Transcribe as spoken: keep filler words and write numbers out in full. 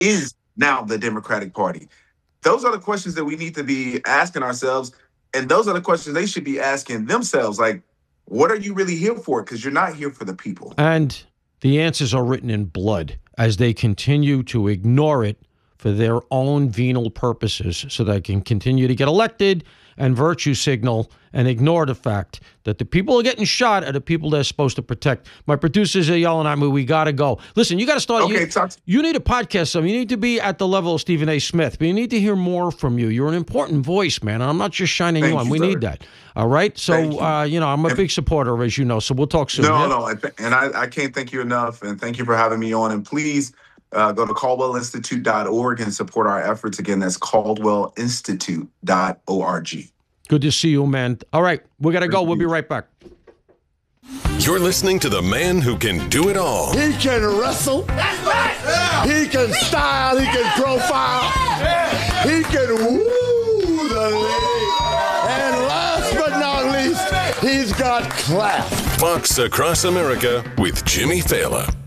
is now the Democratic Party? Those are the questions that we need to be asking ourselves. And those are the questions they should be asking themselves. Like, what are you really here for? Because you're not here for the people. And the answers are written in blood as they continue to ignore it for their own venal purposes so they can continue to get elected and virtue signal and ignore the fact that the people are getting shot are the people they're supposed to protect. My producers are yelling at me, we got to go. Listen, you got to start. Okay, you, talk. you need a podcast. So you need to be at the level of Stephen A. Smith. We need to hear more from you. You're an important voice, man. I'm not just shining Thank you on. you, we sir. need that. All right? So, Thank you. uh, you know, I'm a And- big supporter, as you know, so we'll talk soon. No, yeah? no. And th- and I, I can't thank you enough. And thank you for having me on. And please uh, go to caldwell institute dot org and support our efforts. Again, that's caldwell institute dot org. Good to see you, man. All right, we got to go. Thank We'll be you. right back. You're listening to the man who can do it all. He can wrestle. That's right. He can style. He can profile. He can woo the lady. And last but not least, he's got class. Fox Across America with Jimmy Fallon.